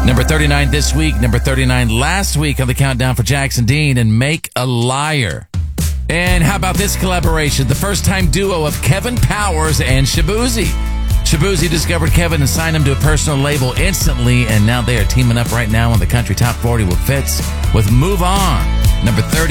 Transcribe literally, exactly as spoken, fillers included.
Number thirty-nine this week, number thirty-nine last week on the countdown for Jackson Dean and Make a Liar. And how about this collaboration? The first-time duo of Kevin Powers and Shaboozey. Shaboozey discovered Kevin and signed him to a personal label instantly, and now they are teaming up right now on the Country Top forty with Fitz with Move On, number thirty.